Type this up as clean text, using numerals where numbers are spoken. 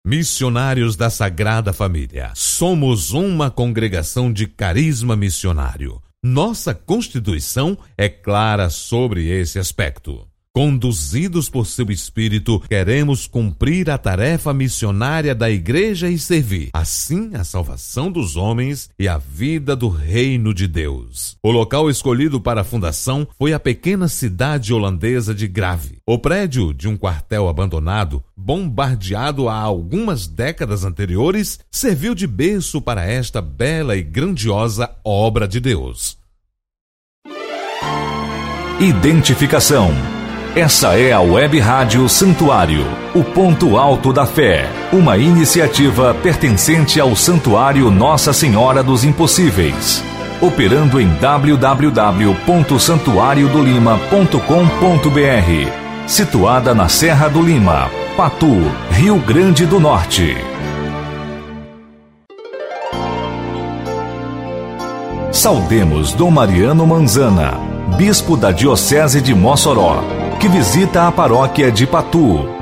Missionários da Sagrada Família. Somos uma congregação de carisma missionário. Nossa Constituição é clara sobre esse aspecto. Conduzidos por seu Espírito, queremos cumprir a tarefa missionária da Igreja e servir, assim, a salvação dos homens e a vida do Reino de Deus. O local escolhido para a fundação foi a pequena cidade holandesa de Grave. O prédio de um quartel abandonado, bombardeado há algumas décadas anteriores, serviu de berço para esta bela e grandiosa obra de Deus. Identificação. Essa é a Web Rádio Santuário, o ponto alto da fé, uma iniciativa pertencente ao Santuário Nossa Senhora dos Impossíveis, operando em www.santuariodolima.com.br, situada na Serra do Lima, Patu, Rio Grande do Norte. Saudemos Dom Mariano Manzana, bispo da Diocese de Mossoró, que visita a paróquia de Patu.